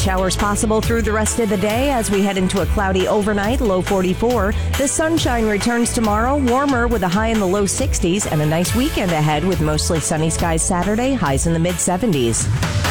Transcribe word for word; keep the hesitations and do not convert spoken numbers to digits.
Showers possible through the rest of the day as we head into a cloudy overnight, low forty-four. The sunshine returns tomorrow, warmer with a high in the low sixties, and a nice weekend ahead with mostly sunny skies Saturday, highs in the mid seventies.